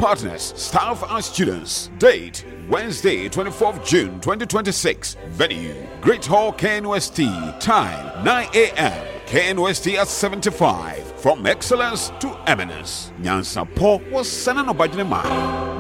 partners, staff and students. Date Wednesday, 24th June 2026. Venue Great Hall KNUST. Time 9 a.m. KNUST at 75. From excellence to eminence. Nyansa Po was Sanano Bajinema.